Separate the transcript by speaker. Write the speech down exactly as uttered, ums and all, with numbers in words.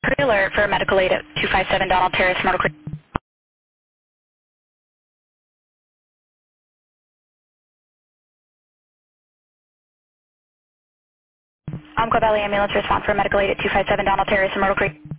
Speaker 1: Alert for medical aid at two five seven Donald Terrace, Myrtle Creek. Umpqua Valley Ambulance response for medical aid at two five seven Donald Terrace, Myrtle Creek.